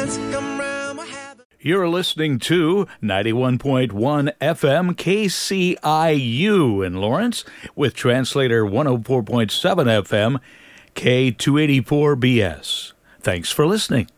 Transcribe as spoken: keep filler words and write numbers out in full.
come round, we'll have a... You're listening to ninety-one point one F M K C I U in Lawrence with translator one oh four point seven F M K two eighty-four B S. Thanks for listening.